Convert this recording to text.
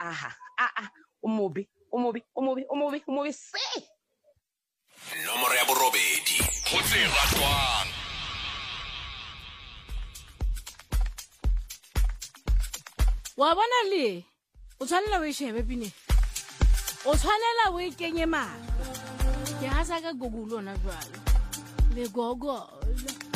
Umubi se. Nomoro ya borobedi go tseratwang. Wa bona le o tshwanela o shebe pine o tshwanela o kenye mara ke hasa ka Google ona jwalo le gogo